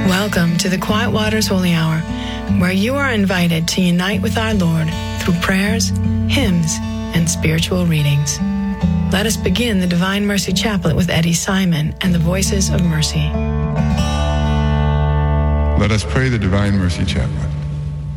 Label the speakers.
Speaker 1: Welcome to the Quiet Waters Holy Hour, where you are invited to unite with our Lord through prayers, hymns, and spiritual readings. Let us begin the Divine Mercy Chaplet with Eddie Simon and the Voices of Mercy.
Speaker 2: Let us pray the Divine Mercy Chaplet.